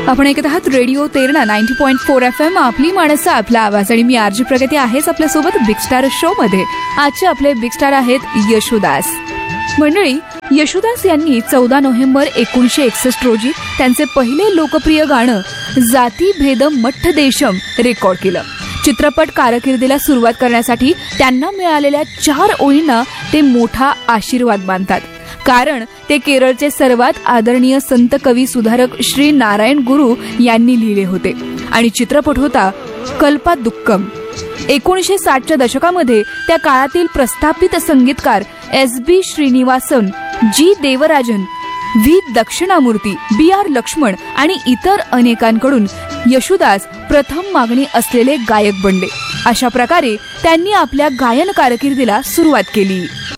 आपण ऐकत आहात रेडिओ तेरणा 90.4 FM, आपली माणसं आपला आवाज. आणि मी आरजी प्रगती आहेच आपल्यासोबत बिग स्टार शो मध्ये. आजचे आपले बिग स्टार आहेत यशोदास. मंडळी, यशोदास यांनी 14 नोव्हेंबर 1961 रोजी त्यांचे पहिले लोकप्रिय गाणं जाती भेदम मठ्ठ देशम रेकॉर्ड केलं. चित्रपट कारकिर्दीला सुरुवात करण्यासाठी त्यांना मिळालेल्या 4 ओळींना ते मोठा आशीर्वाद मानतात, कारण ते केरळचे सर्वात आदरणीय संत कवी सुधारक श्री नारायण गुरु यांनी लिहिले होते. आणि चित्रपट होता कल्पादुक्कम. 1960च्या दशकामध्ये त्या काळातील प्रस्थापित संगीतकार SB श्रीनिवासन, जी देवराजन, व्ही दक्षिणामूर्ती, BR लक्ष्मण आणि इतर अनेकांकडून यशोदास प्रथम मागणी असलेले गायक बनले. अशा प्रकारे त्यांनी आपल्या गायन कारकिर्दीला सुरुवात केली.